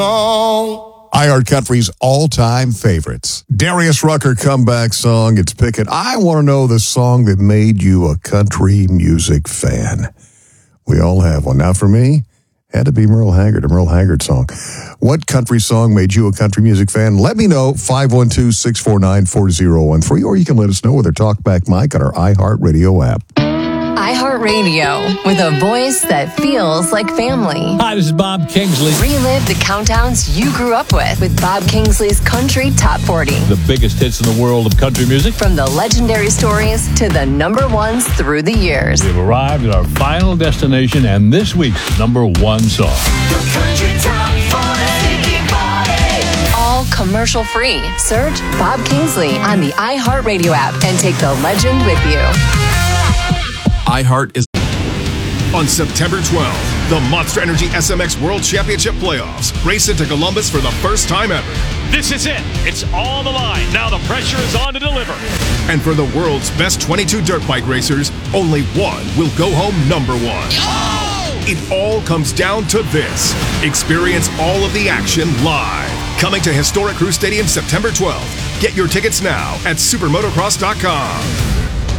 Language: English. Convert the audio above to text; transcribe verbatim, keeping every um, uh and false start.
Oh. iHeart Country's all-time favorites. Darius Rucker comeback song. It's Picket. I want to know the song that made you a country music fan. We all have one. Now, for me, had to be Merle Haggard, a Merle Haggard song. What country song made you a country music fan? Let me know, five one two, six four nine, four zero one three, or you can let us know with our Talkback Mike on our iHeartRadio app. iHeartRadio, with a voice that feels like family. Hi, this is Bob Kingsley. Relive the countdowns you grew up with with Bob Kingsley's Country Top forty. The biggest hits in the world of country music. From the legendary stories to the number ones through the years. We've arrived at our final destination and this week's number one song. The Country Top forty. All commercial free. Search Bob Kingsley on the iHeartRadio app and take the legend with you. iHeart is on September twelfth. The Monster Energy S M X World Championship Playoffs race into Columbus for the first time ever. This is it. It's on the line. Now the pressure is on to deliver. And for the world's best twenty-two dirt bike racers, only one will go home number one. Oh! It all comes down to this. Experience all of the action live. Coming to historic Crew Stadium September twelfth. Get your tickets now at supermotocross dot com.